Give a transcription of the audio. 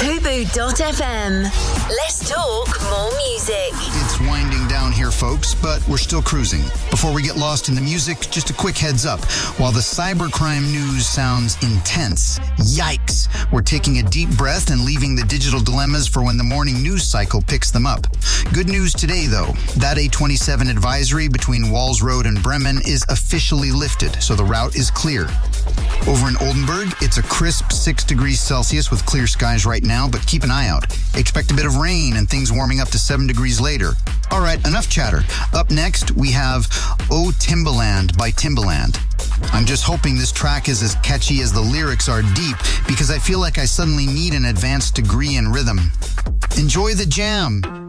Fubu.fm. Let's talk more music. It's winding down here, folks, but we're still cruising. Before we get lost in the music, just a quick heads up. While the cybercrime news sounds intense, yikes, we're taking a deep breath and leaving the digital dilemmas for when the morning news cycle picks them up. Good news today, though. That A27 advisory between Walls Road and Bremen is officially lifted, so the route is clear. Over in Oldenburg, it's a crisp 6 degrees Celsius with clear skies right now, but keep an eye out. Expect a bit of rain and things warming up to 7 degrees later. All right, enough chatter. Up next, we have Oh Timbaland by Timbaland. I'm just hoping this track is as catchy as the lyrics are deep, because I feel like I suddenly need an advanced degree in rhythm. Enjoy the jam.